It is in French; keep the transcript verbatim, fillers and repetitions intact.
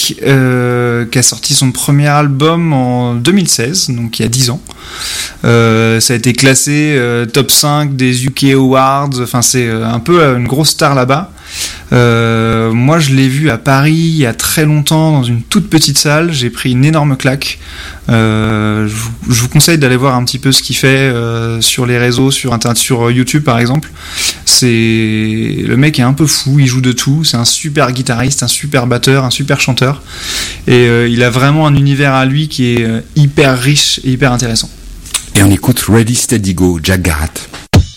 Mike euh, qui a sorti son premier album en deux mille seize, donc il y a dix ans. Euh, ça a été classé euh, top cinq des U K Awards, enfin c'est euh, un peu une grosse star là-bas. Euh, moi je l'ai vu à Paris il y a très longtemps dans une toute petite salle, j'ai pris une énorme claque. Euh, je, vous, je vous conseille d'aller voir un petit peu ce qu'il fait euh, sur les réseaux, sur internet, sur YouTube par exemple. C'est le mec est un peu fou, il joue de tout, c'est un super guitariste, un super batteur, un super chanteur, et euh, il a vraiment un univers à lui qui est euh, hyper riche et hyper intéressant. Et on écoute Ready Steady Go, Jack Garratt.